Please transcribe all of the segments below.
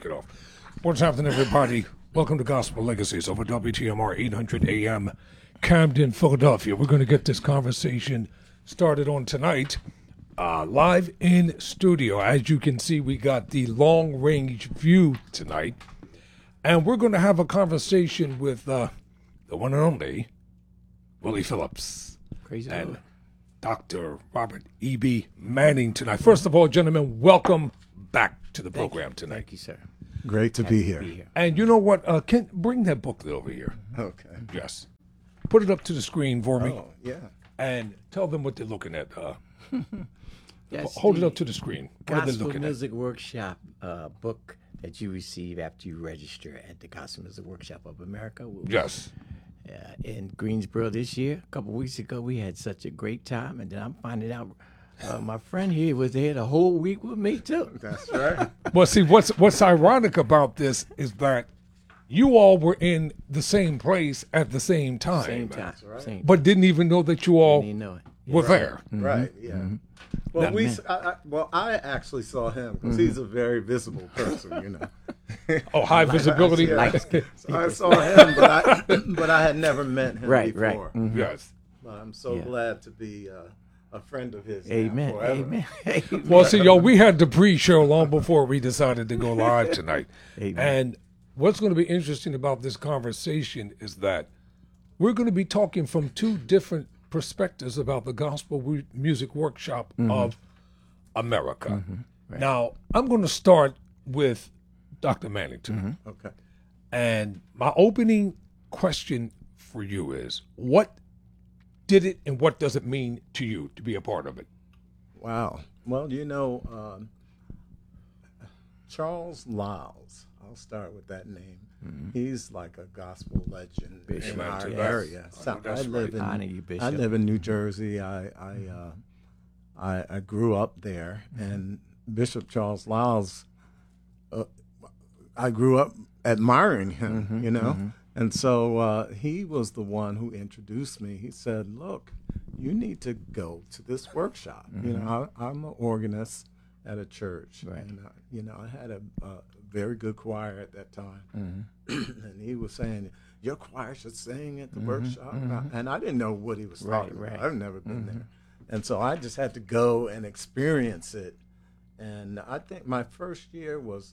it off. What's happening, everybody? Welcome to Gospel Legacies over WTMR 800 AM, Camden, Philadelphia. We're going to get this conversation started on tonight, live in studio. As you can see, we got the long-range view tonight, and we're going to have a conversation with the one and only Willie Phillips. Crazy and Lord. Dr. Robert E.B. Manning tonight. First of all, gentlemen, welcome back to the program tonight. Thank you, sir. Great to be here. And you know what? Ken, bring that booklet over here. Okay. Yes. Put it up to the screen for me. Oh, yeah. And tell them what they're looking at. Yes, Hold it the up to the screen. What are they Gospel looking at? Music Workshop book that you receive after you register at the Gospel Music Workshop of America. Yes. In Greensboro this year. A couple weeks ago, we had such a great time, and then I'm finding out my friend here was there the whole week with me too. That's right. Well, see, what's ironic about this is that you all were in the same place at the same time. Same time. right. Same But didn't even know that you all Didn't even know it. were there. Right, yeah. Well, I actually saw him because he's a very visible person, you know. Oh, high visibility. Yeah. So I saw him, but I had never met him Right, before. right. Yes. But I'm so glad to be a friend of his. now Amen. forever. Amen. Amen. Well, see, we had the pre-show long before we decided to go live tonight. Amen. And what's going to be interesting about this conversation is that we're going to be talking from two different perspectives about the Gospel Music Workshop of America. Right. Now, I'm going to start with Dr. Mannington. Okay. And my opening question for you is, what did it and what does it mean to you to be a part of it? Wow. Well, you know, Charles Lyles, I'll start with that name. He's like a gospel legend Bishop, in our yes. area. know that's Honor you, Bishop. I live in New Jersey. I grew up there, and Bishop Charles Lyles, I grew up admiring him, you know. And so he was the one who introduced me. He said, look, you need to go to this workshop. You know, I'm an organist at a church. Right. And, you know, I had a very good choir at that time. And he was saying, your choir should sing at the workshop. And I didn't know what he was talking right. about. I've never been there. And so I just had to go and experience it. And I think my first year was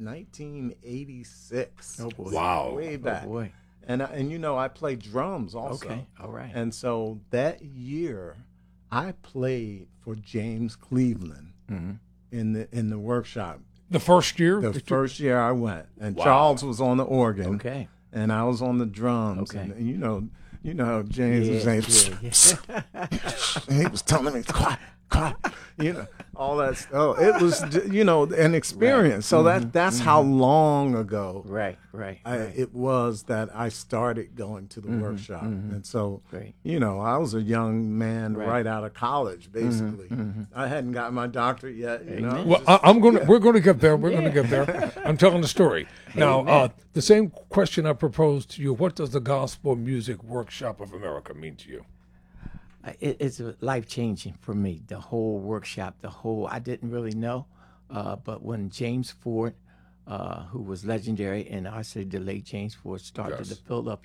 1986. Oh, boy. Wow. Way back. Oh, boy. And you know, I play drums also. Okay. All right. And so that year, I played for James Cleveland in the workshop. The first year? The first year I went, and Wow. Charles was on the organ, Okay. and I was on the drums. Okay. And you know how James was saying, he was telling me, quiet, you know, all that stuff. It was, you know, an experience. So that's how long ago Right. it was that I started going to the workshop. And so, Great. you know, I was a young man Right. right out of college, basically. I hadn't got my doctorate yet, you know. Well, we're going to get there. We're going to get there. I'm telling the story. Now, the same question I proposed to you, what does the Gospel Music Workshop of America mean to you? It's life-changing for me, the whole workshop, I didn't really know, but when James Ford, who was legendary, and I say the late James Ford, started Yes. the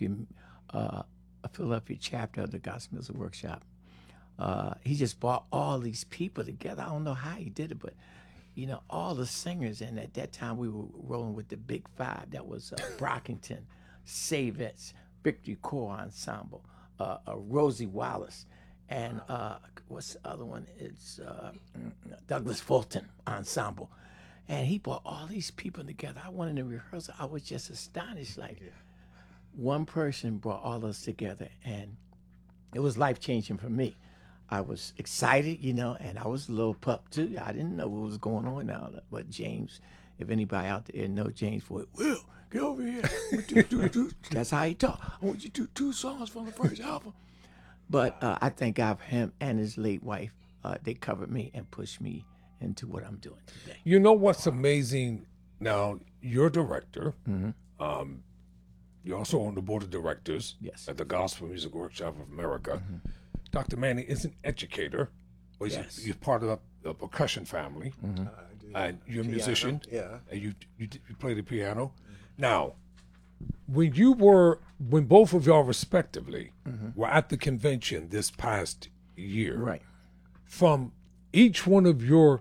Philadelphia chapter of the Gospel Music Workshop, he just brought all these people together. I don't know how he did it, but, you know, all the singers, and at that time we were rolling with the Big Five. That was Brockington, Savets, Victory Corps Ensemble, Rosie Wallace, and what's the other one? It's Douglas Fulton Ensemble. And he brought all these people together. I went in the rehearsal. I was just astonished. Like, one person brought all us together, and it was life-changing for me. I was excited, you know, and I was a little pup, too. I didn't know what was going on now. But James, if anybody out there know James Ford, Will, get over here. That's how he talked. I want you to do 2 songs from the first album. But I thank God for him and his late wife. They covered me and pushed me into what I'm doing today. You know what's amazing? Now, you're a director. You're also on the board of directors Yes. at the Gospel Music Workshop of America. Dr. Manning is an educator. Well, Yes. He's part of the percussion family. and you're a musician. Yeah. And you play the piano. Now, when both of y'all respectively were at the convention this past year, Right. from each one of your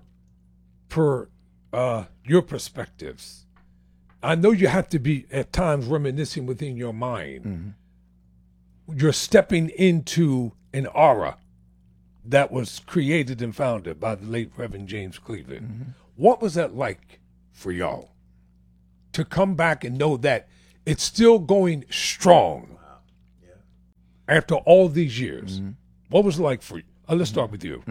perspectives, I know you have to be at times reminiscing within your mind. You're stepping into an aura that was created and founded by the late Reverend James Cleveland. What was that like for y'all to come back and know that it's still going strong after all these years? What was it like for you? Let's start with you.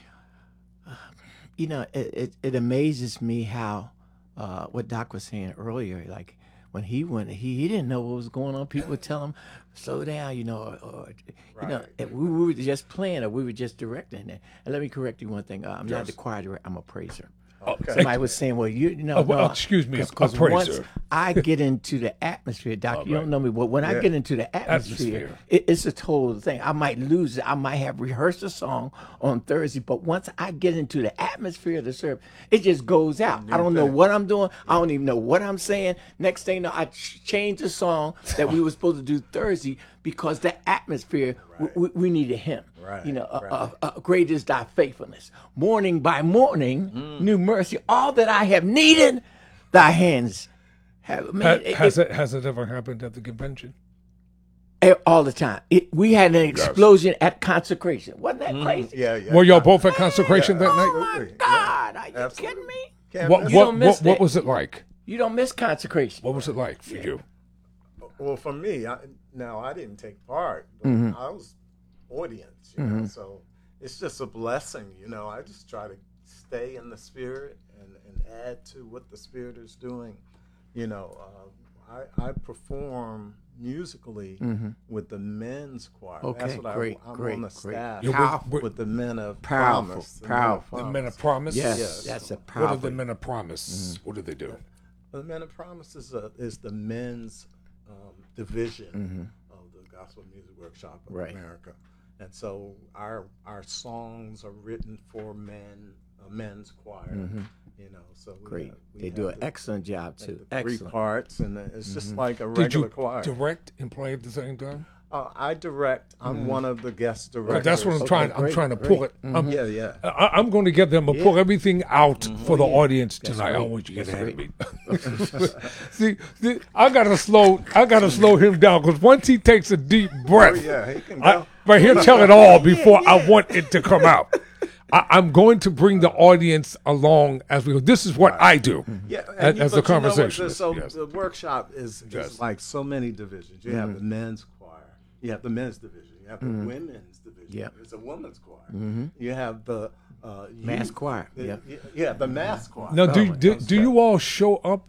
You know, it amazes me how what Doc was saying earlier, like when he went, he didn't know what was going on. People would tell him, slow down, you know, or you know, and we were just playing or we were just directing it. And let me correct you one thing. I'm not the choir director, I'm a praiser. Okay. Somebody was saying, well, you know, well, excuse me, a because praiser. once I get into the atmosphere, Doc, you don't know me, but when I get into the atmosphere. It's a total thing. I might lose it. I might have rehearsed a song on Thursday, but once I get into the atmosphere of the service, it just goes out. I don't know what I'm doing. I don't even know what I'm saying. Next thing you know, I changed the song that we were supposed to do Thursday because the atmosphere, we needed him. Right, You know, great is thy faithfulness. Morning by morning, new mercy. All that I have needed, thy hands have made. Has it ever happened at the convention? All the time. We had an explosion at consecration. Wasn't that crazy? Yeah. Were y'all both at consecration that night? Oh my God! Are you kidding me? Can't What miss- don't miss what that. was it like? You don't miss consecration. What was it like for you? Well, for me, I didn't take part, but I was audience, you know, so it's just a blessing, you know. I just try to stay in the spirit and add to what the spirit is doing. You know, I perform musically with the men's choir. Okay, That's what great, I'm great, on the great. staff Yeah, with the men of Powerful, promise. the powerful. The Men of Promise? Yes, that's a What are powerful. the Men of Promise? What do they do? The Men of Promise is the men's division of the Gospel Music Workshop of Right. America, and so our songs are written for men, a men's choir. You know, so Great. we They have do an the- excellent job too. the three Excellent. parts, and it's just like a Did regular you choir. direct and play at the same time? I direct. I'm one of the guest directors. That's what I'm trying. I'm great, trying to pull it. Yeah. I'm going to get them to pull everything out for the audience tonight. I don't want you to get ahead of me. see, I gotta slow him down because once he takes a deep breath, Yeah, he can go. but he'll tell it all before I want it to come out. I'm going to bring the audience along as we go. This is what I do. Yeah, as but the you know what, conversation. so Yes. the workshop is like so many divisions. You have the men's choir, you have the men's division, you have the women's division. Yep. It's a women's choir. You have the Mass youth- choir, the- yep. Yeah, the mass choir. Now, do you all show up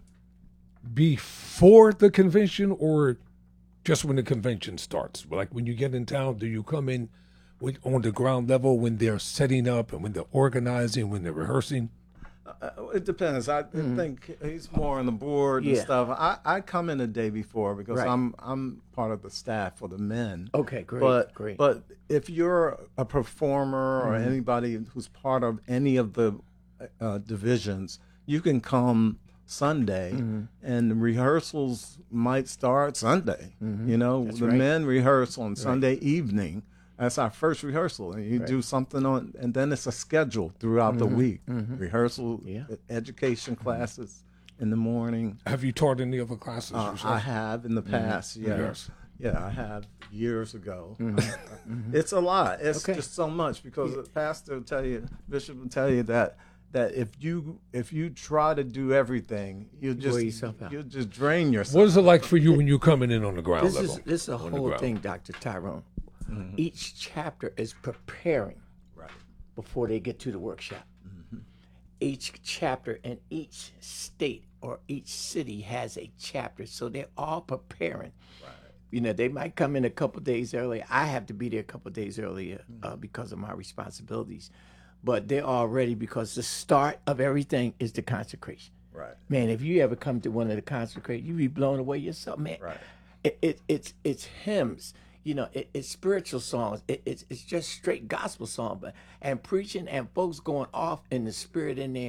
before the convention or just when the convention starts? Like when you get in town, do you come in on the ground level when they're setting up and when they're organizing, when they're rehearsing? It depends. I think he's more on the board and Yeah. stuff. I come in a day before because Right. I'm part of the staff for the men. Okay, great, But great. but if you're a performer or anybody who's part of any of the divisions, you can come Sunday, and rehearsals might start Sunday. You know, the right. men rehearse on Sunday evening. That's our first rehearsal, and you do something on, and then it's a schedule throughout the week. Rehearsal, education classes in the morning. Have you taught any other classes yourself? I have in the past, Yes. yeah, I have years ago. It's a lot. It's Okay. just so much because the pastor will tell you, bishop will tell you that if you try to do everything, Wear yourself out. you'll just drain yourself. What is it like for you when you're coming in on the ground This level? is a on the whole ground? thing, Dr. Tyrone. Each chapter is preparing before they get to the workshop. Each chapter in each state or each city has a chapter, so they're all preparing. You know, they might come in a couple days early. I have to be there a couple days earlier because of my responsibilities. But they're all ready because the start of everything is the consecration. Right. Man, if you ever come to one of the consecrations, you be blown away yourself, man. Right. It's hymns, you know, it's spiritual songs. It's just straight gospel song, and preaching and folks going off in the spirit in there.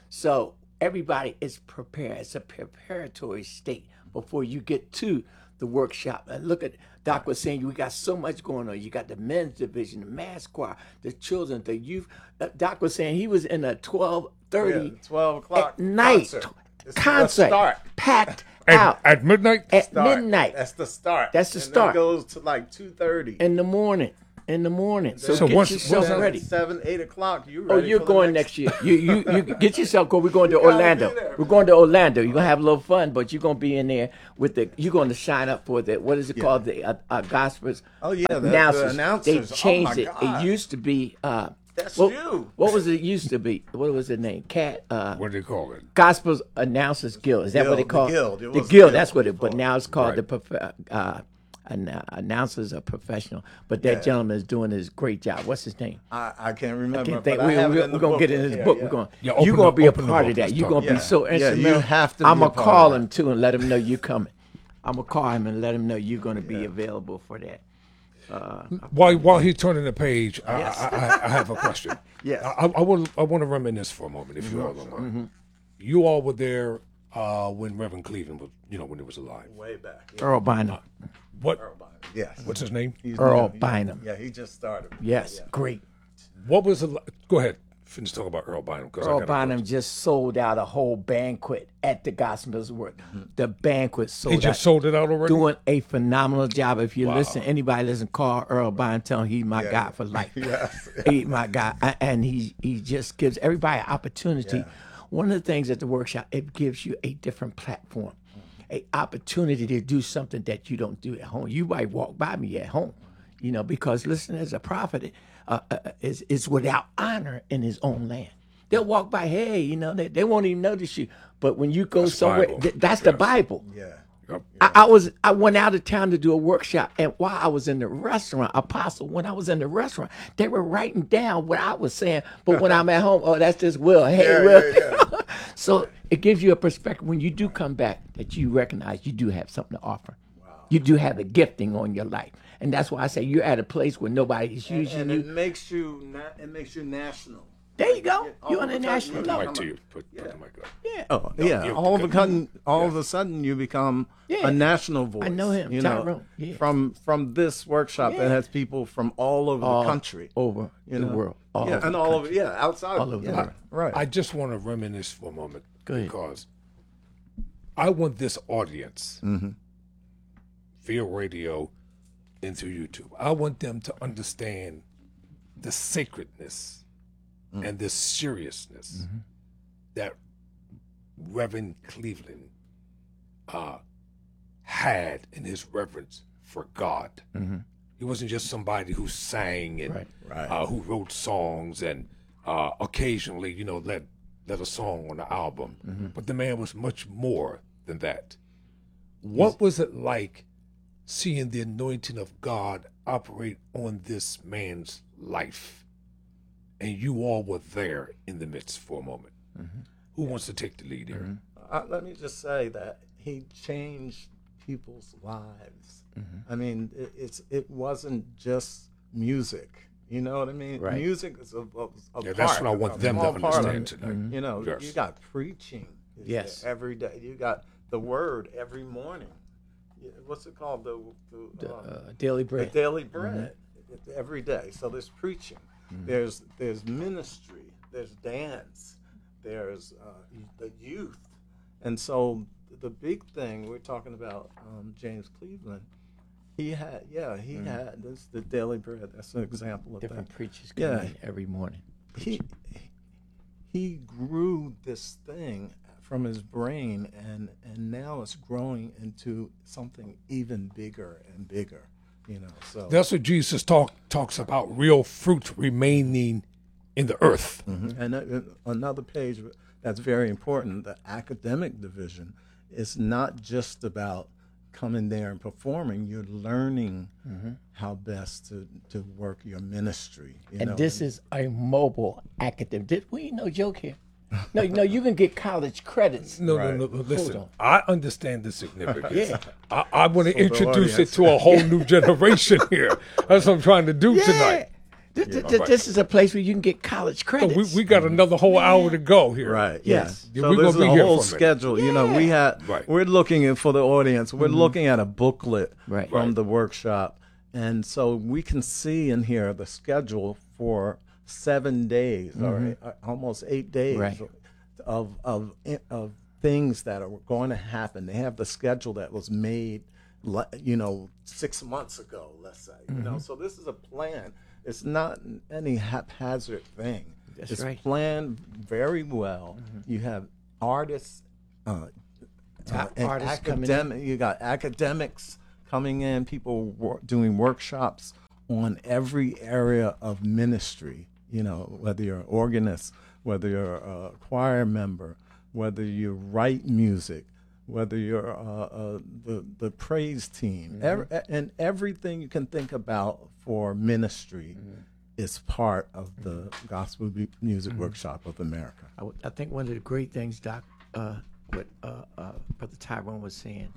So everybody is prepared. It's a preparatory state before you get to the workshop. And look at Doc was saying we got so much going on. You got the men's division, the mass choir, the children, the youth. Doc was saying he was in a 12:30 12 o'clock at night concert, start. packed out At midnight? at midnight That's the start. That's the and start. It goes to like 2:30. in the morning. So So get once- yourself once- ready. 7, 8 o'clock. You ready? Oh, you're for the going next year. You get yourself go. We're going to gotta Orlando. be there, We're going to Orlando. You're gonna have a little fun, but you're gonna be in there with the. You're going to sign up for the. What is it called? The Gospels. Oh, yeah, the announcers. announcers. They Oh, changed my it. God. It used to be. That's what, you. What was it used to be? What was the name? What do they call it? Gospels Announcers Guild. Is that what they Guild, call the Guild. It The was the Guild. Guild That's what it. But before. now it's called Right. announcers are professional. But that gentleman is doing his great job. What's his name? I can't remember. Can't think. but I have it We're in the going to book get in his here, book. yeah. We're going. Yeah, You're open going to the- be a open the part book. of that. Let's You're talk. going to be Yeah. so Yeah, instrumental. you have to be I'm a gonna part call of him too and let him know you coming. I'm gonna call him and let him know you're going to be available for that. While he's turning the page, I have a question. Yes. I want to reminisce for a moment, if you all don't mind. You all were there when Reverend Cleveland was, when he was alive. Way back. Yeah. Earl Bynum. What? Yes. What's his name? He's Earl new. Bynum. Yeah, he just started. Yes, Yeah. great. What was it? Go ahead. Finish talking about Earl Bynum. Earl Bynum just sold out a whole banquet at the Gospels Work. The banquet sold He out. just sold it out already. Doing a phenomenal job. If you listen, anybody listen, call Earl Bynum, tell him he's my guy for life. Yes. He's my guy. And he just gives everybody an opportunity. One of the things at the workshop, it gives you a different platform, a opportunity to do something that you don't do at home. You might walk by me at home, because listen, as a prophet is without honor in his own land. They'll walk by, hey, they won't even notice you. But when you go somewhere, Bible. that's the Bible. Yeah. Yep. I went out of town to do a workshop, and while I was in the restaurant, Apostle, when I was in the restaurant, they were writing down what I was saying. But when I'm at home, oh, that's just Will. Hey, Yeah, Will. yeah, So it gives you a perspective when you do come back that you recognize you do have something to offer. You do have a gifting on your life, and that's why I say you're at a place where nobody is using And you. it makes you national. There you go. all You're of on the a sudden national you level. Mic to you. Put the mic up. Yeah. Oh, yeah. you- All of a sudden, you become Yeah. a national voice. I know him, Tyrone. Yeah. From this workshop Yeah. that has people from all over the country, Over you the know? world. All yeah, over and the all country. over, outside, All over the world. right. I just want to reminisce for a moment Go ahead. because I want this audience via radio and through YouTube. I want them to understand the sacredness and the seriousness that Reverend Cleveland had in his reverence for God. He wasn't just somebody who sang and Right. who wrote songs and occasionally, let a song on the album. But the man was much more than that. What was it like seeing the anointing of God operate on this man's life? And you all were there in the midst for a moment. Who wants to take the lead here? Let me just say that he changed people's lives. I mean, it wasn't just music. You know what I mean? Right. Music is a Yeah, that's part, what I want a them to small part of understand it. tonight. You know, Yes. you got preaching is Yes. there every day. You got the word every morning. What's it called? Daily The bread. daily bread every day. So there's preaching, there's ministry, there's dance, there's the youth, and so the big thing we're talking about, James Cleveland, he had had this the daily bread. That's an example of Different that. preachers come Yeah. in every morning. He grew this thing from his brain, and now it's growing into something even bigger and bigger. So That's what Jesus talks about, real fruit remaining in the earth. And another page that's very important, the academic division, is not just about coming there and performing. You're learning how best to work your ministry. And this is a mobile academic. We ain't no joke here. No, you can get college credits. No, Right. no, listen. on. I understand the significance. Yeah. I want to the introduce it audience. to a whole new generation here. That's what I'm trying to do tonight. This is a place where you can get college So credits. we got another whole hour to go here. Right. Yes. Yeah, So we're this gonna is be a here whole for a minute. schedule. You know, we had. Right. We're looking at for the audience. We're looking at a booklet Right. from Right. the workshop, and so we can see in here the schedule for 7 days or almost 8 days Right. of things that are going to happen. They have the schedule that was made, 6 months ago. Let's say. You know, so this is a plan. It's not any haphazard thing. That's It's right. planned very well. You have artists, Top and artists coming in. You got academics coming in, people doing workshops on every area of ministry. You know, whether you're an organist, whether you're a choir member, whether you write music, whether you're the praise team, and everything you can think about for ministry is part of the Gospel Music Workshop of America. I think one of the great things, Doc, what Brother Tyrone was saying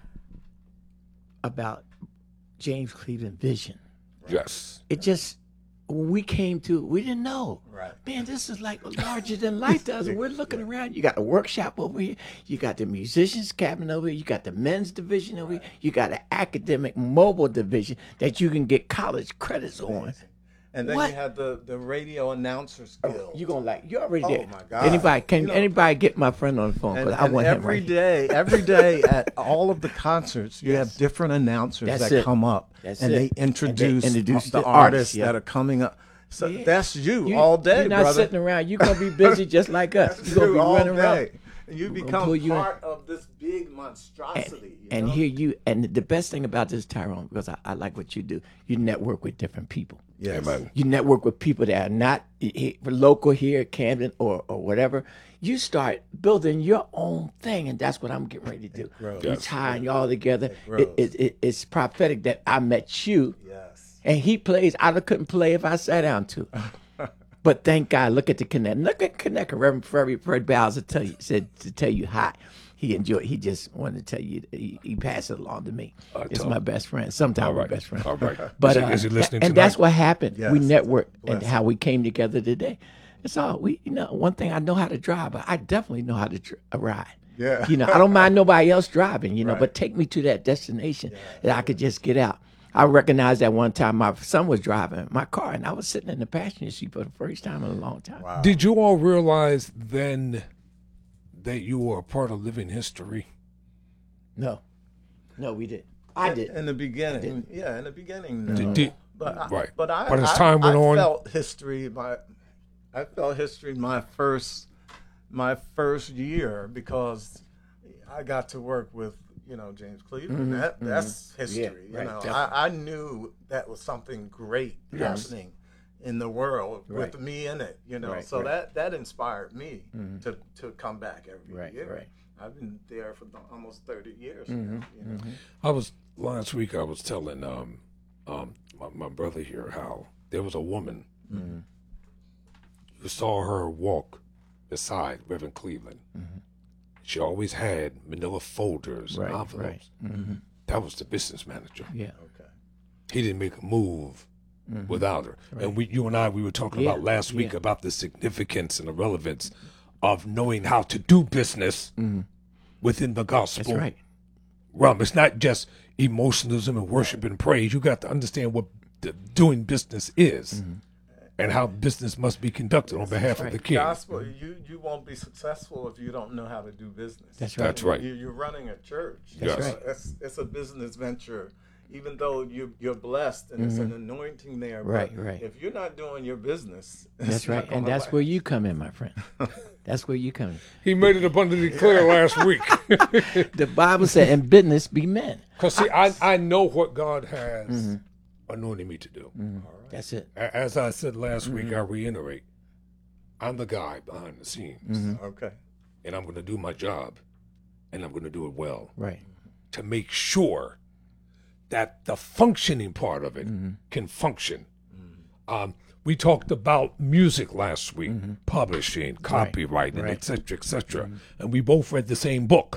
about James Cleveland vision. Yes. It just, when we came to, we didn't know. Right. Man, this is like larger than life to us. And we're looking around. You got a workshop over here. You got the musicians cabin over here. You got the men's division over here. You got an academic mobile division that you can get college credits on. And then What? you had the radio announcers guild. You gonna like? You already there. my God. Anybody get my friend on the phone? And, 'Cause I want him every right here. every day at all of the concerts, you have different announcers That's that it. come up, That's and it. they introduce, introduce the the artists artists, yeah. that are coming up. So that's you, You- all day, You're not brother. sitting around. You're gonna be busy just like us. That's You're gonna you be all running around. day. And you become pull you in. part of this big monstrosity. And you know? here you, and the best thing about this, Tyrone, because I like what you do, you network with different people. Yes. Amen. You network with people that are not local here at Camden or whatever. You start building your own thing, and that's what I'm getting ready to do. grows. You Yes. tying you all together. grows. It's prophetic that I met you, Yes. and he plays. I couldn't play if I sat down to. But thank God, look at the connect. Look at connect. Reverend Fred Bowser said to tell you hi. He enjoyed. He just wanted to tell you. He passed it along to me. It's tell my him. best friend. Sometimes All my right. best friend. All right. But Is he listening and tonight? that's what happened. Yes. We networked Bless and how we came together today. It's all we. One thing I know how to drive, but I definitely know how to ride. Yeah. I don't mind nobody else driving. Right. But take me to that destination that I could just get out. I recognized that one time my son was driving my car, and I was sitting in the passenger seat for the first time in a long time. Wow. Did you all realize then that you were a part of living history? No, we didn't. I did. In the beginning, in the beginning, no. Did- but I, right. But I, But as time went on- felt history. I felt history my first year because I got to work with James Cleveland. That's history. Yeah, right, You know, definitely. I knew that was something great happening in the world with Right. me in it. Right, So right. that inspired me to come back every Right, year. right. I've been there for almost 30 years. Now, Last week I was telling my brother here how there was a woman who saw her walk beside Reverend Cleveland. She always had manila folders and Right, envelopes. That was the business manager. Yeah. Okay. He didn't make a move without her. And you and I were talking Yeah, about last week yeah. about the significance and the relevance of knowing how to do business within the gospel That's right. realm. It's not just emotionalism and worship and praise. You got to understand what doing business is and how business must be conducted on behalf of the king. Gospel, you won't be successful if you don't know how to do business. That's right. That's right. You're running a church. That's right. It's a business venture, even though you're blessed and it's an anointing there. Right, but right. If you're not doing your business, it's That's not right. And gonna that's last. where you come in, my friend. That's where you come in. He made it abundantly clear last week. The Bible said, "In business, be men." Because, see, I know what God has anointed me to do. That's it. As I said last week, I reiterate, I'm the guy behind the scenes, Okay. and I'm going to do my job, and I'm going to do it well Right. to make sure that the functioning part of it can function. We talked about music last week, publishing, copywriting, Right. et cetera, and we both read the same book,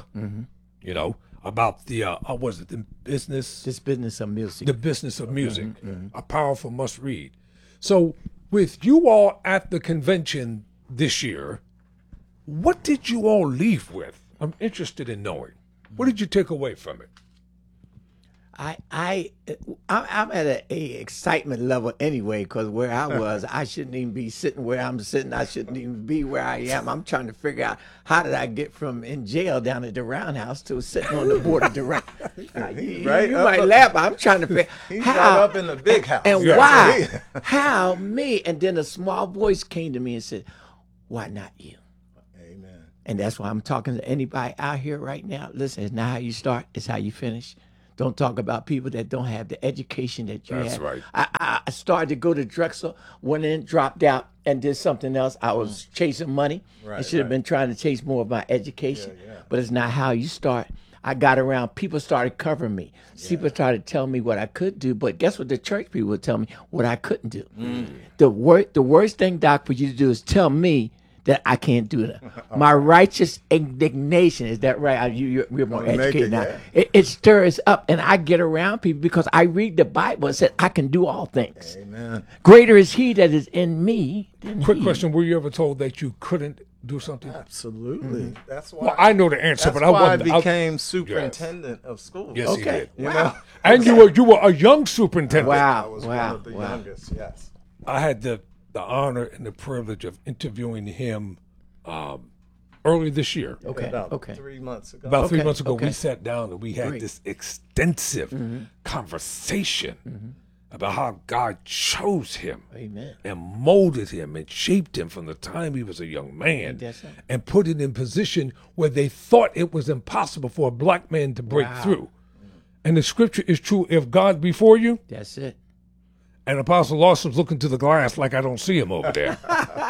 about the, the business, This business of music. the business of music, a powerful must read. So, with you all at the convention this year, what did you all leave with? I'm interested in knowing. What did you take away from it? I'm at a excitement level anyway, because where I was, I shouldn't even be sitting where I'm sitting. I shouldn't even be where I am. I'm trying to figure out how did I get from in jail down at the Roundhouse to sitting on the board of the round. Right You up might up- laugh, but I'm trying to figure He's how right up in the big house. and Yeah. why, how me, and then a small voice came to me and said, "Why not you?" Amen. And that's why I'm talking to anybody out here right now. Listen, it's not how you start, it's how you finish. Don't talk about people that don't have the education that you That's have. right. I started to go to Drexel, went in, dropped out, and did something else. I was chasing money. I Right, should have right. been trying to chase more of my education. Yeah, yeah. But it's not how you start. I got around, people started covering me. People started telling me what I could do, but guess what the church people would tell me? What I couldn't do. The worst thing, Doc, for you to do is tell me that I can't do that. My righteous indignation, is that right? You're more Gonna make educated it, now. yeah. It stirs up, and I get around people because I read the Bible. It says I can do all things. Amen. Greater is He that is in me than Quick he. question: were you ever told that you couldn't do something? Absolutely. That's why. Well, I know the answer, that's but I why I wasn't. became superintendent of schools. Yes, he Okay. did. You know, And you were a young superintendent. I Wow, was one wow, of the wow. youngest. Yes. I had the honor and the privilege of interviewing him early this year. Okay, About okay. 3 months ago. About 3 Okay, months ago, we okay. sat down and we had Great. this extensive conversation about how God chose him Amen. and molded him and shaped him from the time he was a young man That's it. and put him in position where they thought it was impossible for a black man to break Wow. through. And the scripture is true: if God be for you, That's it. and Apostle Lawson's looking to the glass like I don't see him over there.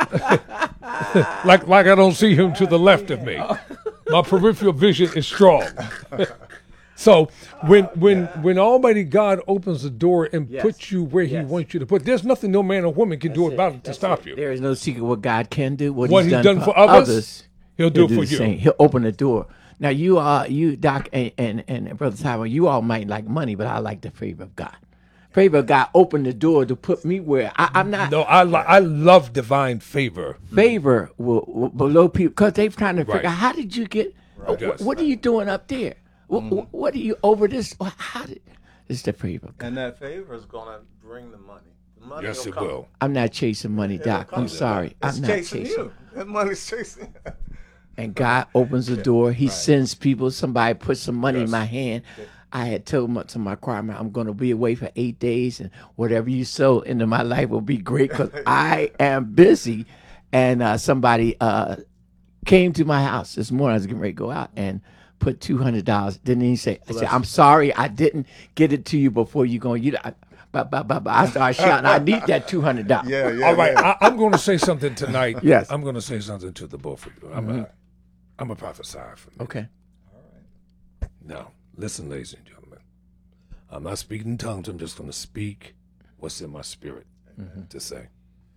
like I don't see him to the left of me. My peripheral vision is strong. So when Almighty God opens the door and Yes. puts you where He Yes. wants you to put, there's nothing no man or woman can do about it to That's stop it. you. There is no secret what God can do. What What He's He's done, done for others, He'll do it for the you. same. He'll open the door. Now you Doc and Brother Tyrone, you all might like money, but I like the favor of God. Favor of God opened the door to put me where I'm not. No, I love divine favor. Favor will below people because they're trying to figure Right. out how did you get? Yes. What are you doing up there? What are you over this? How did? It's the favor of God. And that favor is going to bring the money. The money Yes, will it come. will. I'm not chasing money, Doc. come. I'm sorry. It's I'm not chasing chasing. you. That money's chasing. And God opens the door. He sends people. Somebody puts some money in my hand. I had told to my choir, I'm going to be away for 8 days, and whatever you sow into my life will be great because I am busy. And somebody came to my house this morning. I was getting ready to go out and put $200. Didn't even say, I said, I'm sorry, I didn't get it to you before you go. I started shouting, I need that $200. Yeah, yeah. All right, yeah. I'm going to say something tonight. Yes. I'm going to say something to the both of you. I'm a prophesy for me. Okay. Now, listen, ladies and gentlemen. I'm not speaking in tongues. I'm just going to speak what's in my spirit to say.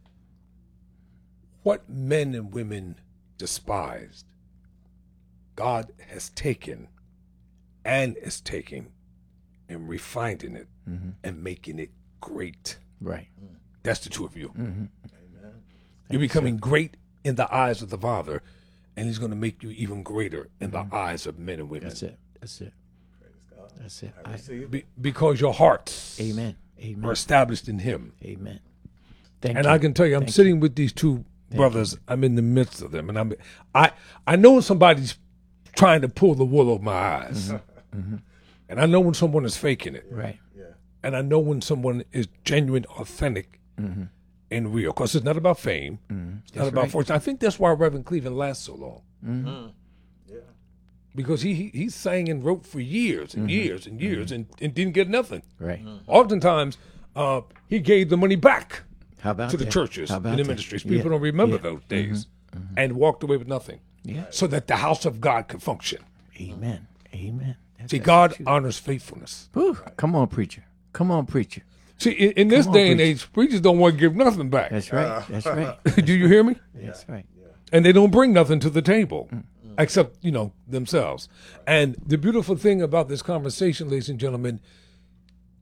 What men and women despised, God has taken and is taking and refining it and making it great. Right. That's the two of you. You're becoming great in the eyes of the Father, and He's going to make you even greater in the eyes of men and women. That's it. That's it. That's it. I receive it. Because your hearts Amen. are Amen. established in Him. Amen. Thank And you. I can tell you, I'm sitting with these two brothers. I'm in the midst of them, and I know when somebody's trying to pull the wool over my eyes, and I know when someone is faking it, Right. and I know when someone is genuine, authentic, and real. Because it's not about fame, it's not about fortune. I think that's why Reverend Cleveland lasts so long. Yeah. Because he sang and wrote for years and years and years and didn't get nothing. Right. Oftentimes, he gave the money back How about to the that? churches How and about the that? ministries. Yeah. People don't remember Yeah. those days and walked away with nothing. Yeah. So that the house of God could function. Amen. Amen. See, God honors faithfulness. Whew. Come on, preacher. Come on, preacher. See, in this on, day and preacher. age, preachers don't want to give nothing back. That's right. That's right. Do you hear me? That's right. And they don't bring nothing to the table except, themselves. And the beautiful thing about this conversation, ladies and gentlemen,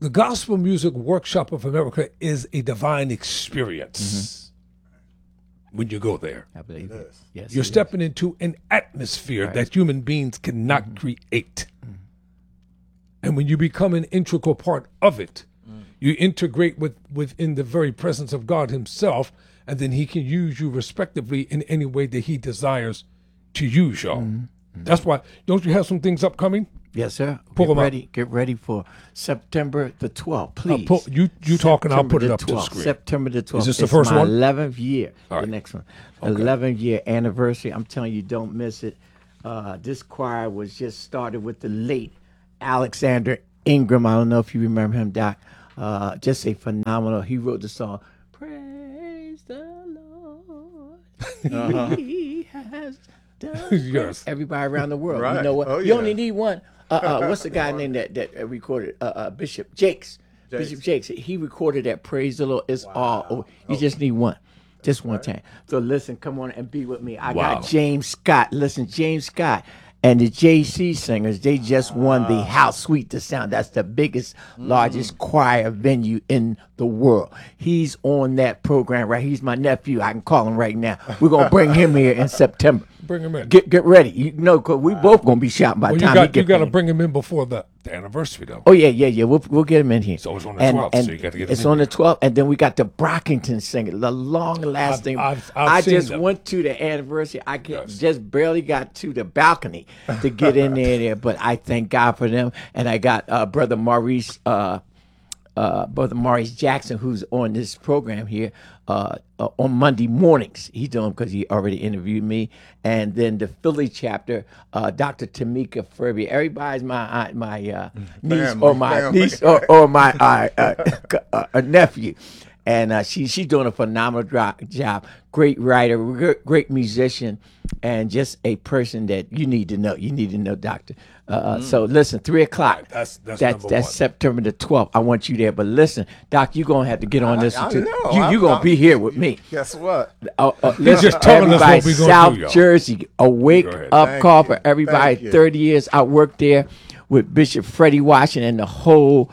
the Gospel Music Workshop of America is a divine experience when you go there. I believe it. Yes, You're it stepping into an atmosphere that human beings cannot create. And when you become an integral part of it, you integrate within the very presence of God himself, and then he can use you respectively in any way that he desires to use y'all. That's why, don't you have some things upcoming? Yes, sir. Pull Get 'em up. ready. Get ready for September the 12th, please. You talk and I'll put it September up to the 12th, screen. September the 12th. Is this the It's first my one? 11th year. All right. The next one. 11th year anniversary. I'm telling you, don't miss it. This choir was just started with the late Alexander Ingram. I don't know if you remember him, Doc. Just a phenomenal. He wrote the song, Praise the Lord. He has done. Yes. Everybody around the world. You Right. know what? Oh, You yeah. only need one. What's the guy name that recorded? Bishop Jakes. Bishop Jakes. He recorded that Praise the Lord. It's all over. You just need one. Just one time. So listen, come on and be with me. I Wow. got James Scott. Listen, James Scott and the JC Singers, they just won the How Sweet the Sound. That's the biggest, largest choir venue in the world. He's on that program, right? He's my nephew. I can call him right now. We're going to bring him here in September. Bring him in. Get ready. You know, cause we both going to be shouting by the Well, time he you get got to there. bring him in before the anniversary, though. Oh yeah. We'll get him in here. So it's on the 12th, so you gotta get him it's in on the here. 12th, and then we got the Brockington singer, the long-lasting. I've I seen just them. went to the anniversary. I just barely got to the balcony to get in there, but I thank God for them. And I got Brother Maurice Jackson, who's on this program here on Monday mornings. He's doing because he already interviewed me, and then the Philly chapter, Dr. Tamika Furby. Everybody's my niece or my niece or my nephew. And she's doing a phenomenal job. Great writer, great musician, and just a person that you need to know. You need to know, Doctor. So listen, 3:00. That's number one. September the 12th. I want you there. But listen, Doc, you're gonna have to get on this. I too. know. You're gonna be here with me. Guess what? Listen, just telling us what everybody, we gonna South do, y'all. Jersey, a wake Go ahead. up Thank call you. for everybody. Thank you. 30 years I worked there with Bishop Freddie Washington and the whole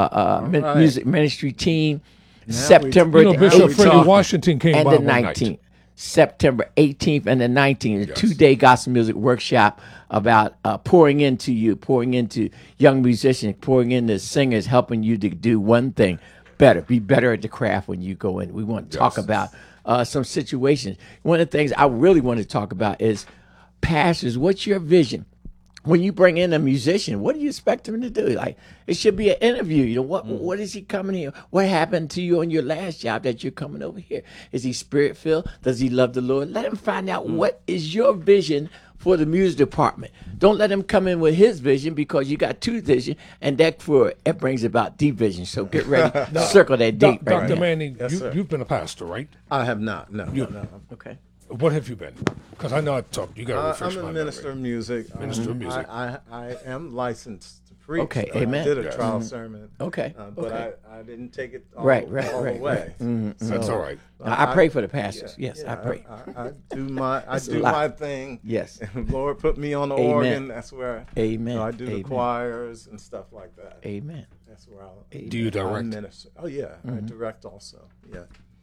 music ministry team. September You know, the Bishop 18th Freddie Washington came and by the one night. 19th. September 18th and the 19th, a 2-day gospel music workshop about pouring into you, pouring into young musicians, pouring into singers, helping you to do one thing better, be better at the craft when you go in. We want to talk about some situations. One of the things I really want to talk about is pastors, what's your vision? When you bring in a musician, what do you expect him to do? Like, it should be an interview. You know, what is he coming here? What happened to you on your last job that you're coming over here? Is he spirit-filled? Does he love the Lord? Let him find out what is your vision for the music department. Don't let him come in with his vision, because you got two vision, and that brings about division. So get ready. Circle that date right Dr. now. Manning, sir. you've been a pastor, right? I have not. No. Okay. What have you been? Because I know I talked. You got to refresh I'm my a minister of music. Minister of music. I am licensed to preach. Okay, I amen. did a trial sermon. Okay, But okay. I didn't take it all, Right, all right, the way. That's all right. I pray for the pastors. Yes, I pray. I do my a do lot. my thing. Yes. And Lord put me on the Amen. organ. That's where Amen. I do the Amen. choirs and stuff like that. Amen. That's where I'll Do you I direct? minister. Oh yeah, I direct also. Yeah.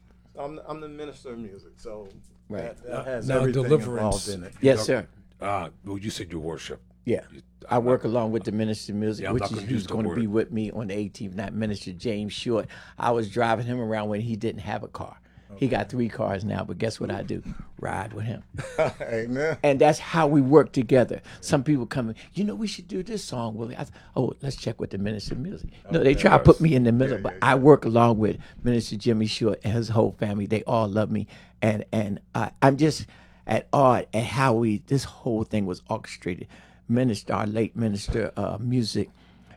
I'm the minister of music, so Right. that has Now, everything deliverance. involved in it. Yes, sir. Well, you said you worship. Yeah. I work along with the minister of music, Yeah, I'm which not is gonna use who's the going to word. be with me on the 18th night, Minister James Short. I was driving him around when he didn't have a car. He got 3 cars now, but guess what I do? Ride with him. Amen. And that's how we work together. Some people come in, you know, we should do this song, Willie. Let's check with the minister of music. No, they try to put me in the middle, but I work along with Minister Jimmy Short and his whole family. They all love me. And I'm just at awe at how this whole thing was orchestrated. Our late minister of music,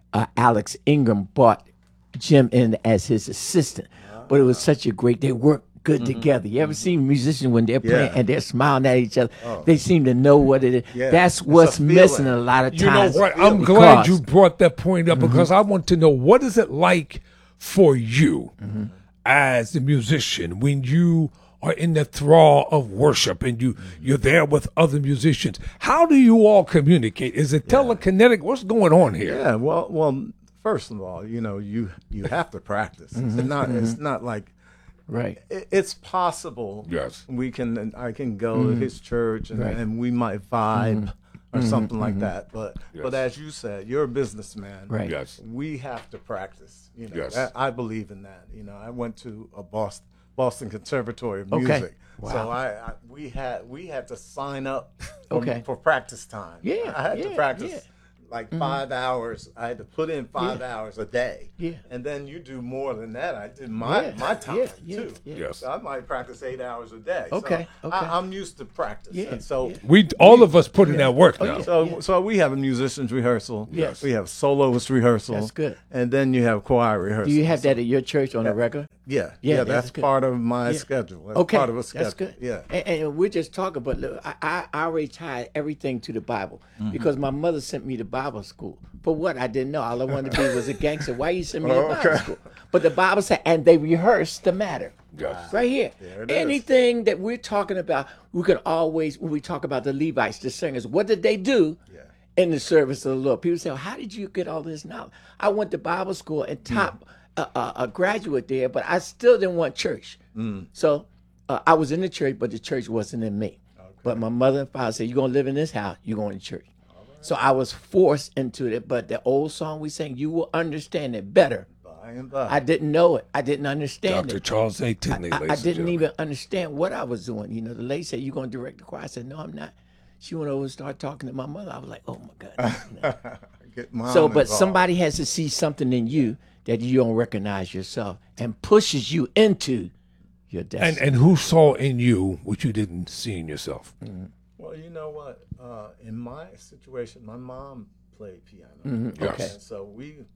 Alex Ingram, brought Jim in as his assistant. But it was such a great, they worked good together. You ever seen musicians when they're playing and they're smiling at each other? They seem to know what it is. Yeah. That's It's what's a feeling. missing a lot of You know times. what? I'm glad because- you brought that point up, because I want to know, what is it like for you as a musician when you are in the thrall of worship and you're there with other musicians? How do you all communicate? Is it telekinetic? What's going on here? Yeah. Well. first of all, you have to practice. It's not like Right. it's possible. Yes. I can go to his church and we might vibe or something like that. But as you said, you're a businessman. Right. Yes. We have to practice. Yes. I believe in that. I went to a Boston Conservatory of Okay. Music. Wow. So we had to sign up Okay. for practice time. Yeah, I had to yeah, practice yeah. like 5 hours. I had to put in 5 hours a day. Yeah. And then you do more than that. I did my time too. Yeah. Yes. So I might practice 8 hours a day. Okay, So okay. I'm used to practice. Yeah, And so All of us put in that work now. so we have a musician's rehearsal. Yes. We have soloist rehearsal. That's good. And then you have choir rehearsal. Do you have that at your church on a regular? Yeah. Yeah, That's that's good. part of my schedule. That's Okay, part of a schedule. that's good. Yeah. And we're just talking, but look, I already tied everything to the Bible because my mother sent me to Bible school. For what? I didn't know. All I wanted to be was a gangster. Why you send me to Bible school? But the Bible said, and they rehearsed the matter. Yes. Right here. it is. Anything that we're talking about, we can always, when we talk about the Levites, the singers, what did they do in the service of the Lord? People say, well, how did you get all this knowledge? I went to Bible school and top a graduate there, but I still didn't want church. So I was in the church, but the church wasn't in me. But my mother and father said, you're going to live in this house, you're going to church. So I was forced into it. But the old song we sang, you will understand it better. By and by. I didn't know it. I didn't understand Dr. it. Charles A. Tinley, I ladies and didn't gentlemen. even understand what I was doing. The lady said, you're going to direct the choir. I said, no, I'm not. She went over and started talking to my mother. I was like, oh, my God. Get mom So, but involved. somebody has to see something in you that you don't recognize yourself and pushes you into your destiny. And who saw in you what you didn't see in yourself? Well, you know what? In my situation, my mom played piano. Okay. And so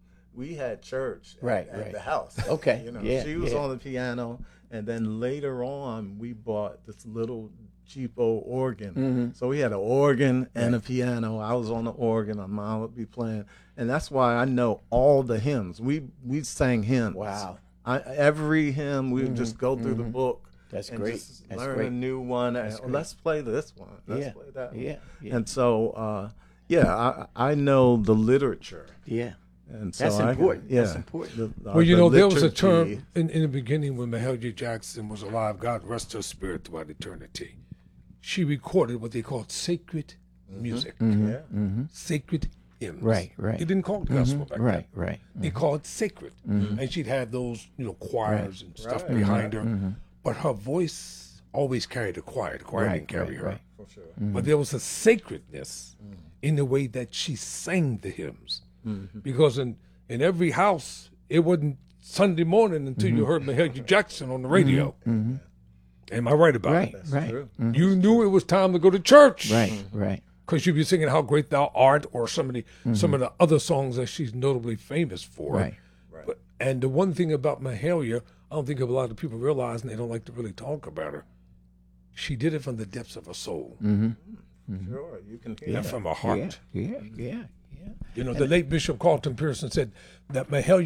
we had church Right, at right. the house. Okay, yeah, she was yeah. on the piano, and then later on we bought this little cheapo organ. So we had an organ and a piano. I was on the organ. My mom would be playing, and that's why I know all the hymns. We sang hymns. Wow. Every hymn we would just go through the book. That's and great. Just That's learn great. a new one. That's great. Let's play this one. Let's Yeah. play that one. Yeah. Yeah. And so, I know the literature, Yeah. and so That's important. Yeah, That's important. Well, there was a liturgy. term in the beginning when Mahalia Jackson was alive. God rest her spirit throughout eternity. She recorded what they called sacred music, Yeah. sacred hymns. Right, right. They didn't call it gospel back Right, then. right. They called it sacred, and she'd have those, choirs and stuff behind her. But her voice always carried the choir. The choir didn't carry her. right. For sure. But there was a sacredness in the way that she sang the hymns. Because in every house, it wasn't Sunday morning until you heard Mahalia Jackson on the radio. Am I right about Right, it? right. True. You knew it was time to go to church. Right, right. Because you'd be singing How Great Thou Art or some of the other songs that she's notably famous for. Right. And the one thing about Mahalia, I don't think a lot of people realize, and they don't like to really talk about her, she did it from the depths of her soul Sure, you can hear and that. from her heart. Yeah. The late Bishop Carlton Pearson said that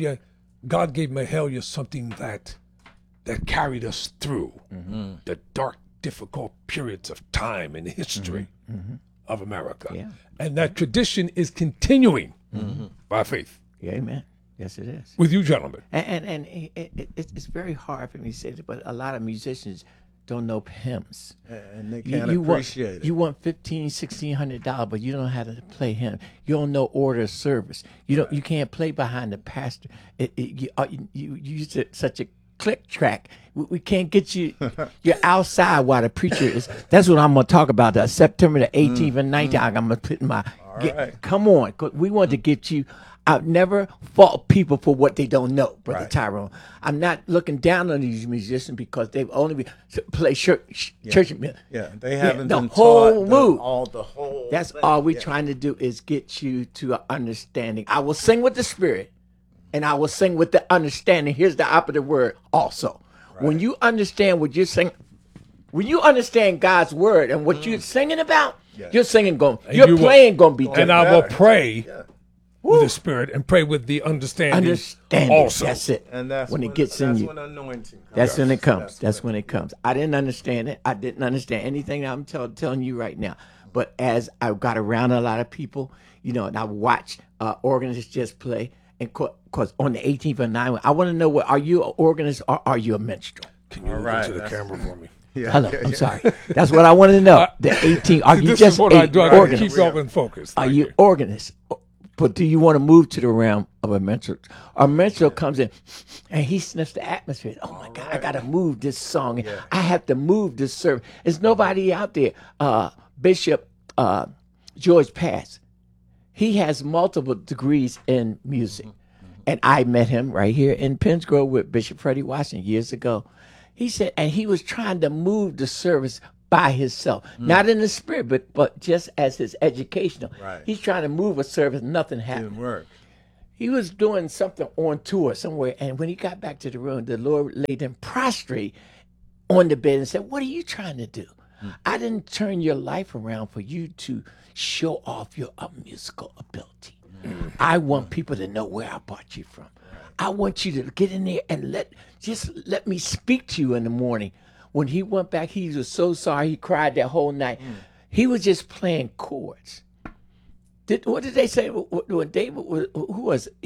God gave Mahalia something that carried us through the dark, difficult periods of time in the history of America. Yeah. And that tradition is continuing by faith Yeah, amen. Yes, it is. with you gentlemen. And it's very hard for me to say this, but a lot of musicians don't know hymns. And they can't appreciate it. You want $1,500-$1,600, but you don't know how to play hymn. You don't know order of service. You can't play behind the pastor. You use such a click track. We can't get you. You're outside while the preacher is. That's what I'm going to talk about. September the 18th and 19th. I'm going to put my. right. Come on, 'cause we want to get you. I've never fault people for what they don't know, Brother Right. Tyrone. I'm not looking down on these musicians because they've only play church. Yeah, they haven't the been whole taught move. the whole. That's thing. all we're Yeah. trying to do is get you to an understanding. I will sing with the Spirit, and I will sing with the understanding. Here's the operative word also. When you understand what you're singing, when you understand God's word and what you're singing about, you're singing going, your you will- playing going to be And different. I will better. pray with the Spirit and pray with the understanding. Understanding. Also. That's it. And that's when it gets in that's you. when anointing comes. That's when it comes. That's when it comes. I didn't understand it. I didn't understand anything that I'm telling you right now. But as I got around a lot of people, and I watched organists just play, And because on the 18th of 9, I want to know, are you an organist or are you a minstrel? Can you move right, into the that's- camera for me? Yeah, Hello, yeah, I'm yeah. sorry. That's what I want to know. The 18th, are you This just is what I do. I gotta organist? keep y'all in focus. Are Thank you organist? But do you want to move to the realm of a minstrel? A minstrel comes in and he sniffs the atmosphere. Oh my God, I got to move this song. I have to move this service. There's nobody out there. Bishop George Pass, he has multiple degrees in music. And I met him right here in Penns Grove with Bishop Freddie Washington years ago. He said, and he was trying to move the service by himself, not in the spirit, but just as his educational. Right. He's trying to move a service, nothing happened. Didn't work. He was doing something on tour somewhere, and when he got back to the room, the Lord laid him prostrate on the bed and said, "What are you trying to do? I didn't turn your life around for you to show off your musical ability. I want people to know where I brought you from. I want you to get in there and let me speak to you in the morning." When he went back, he was so sorry. He cried that whole night. He was just playing chords. What did they say when David was? Who was?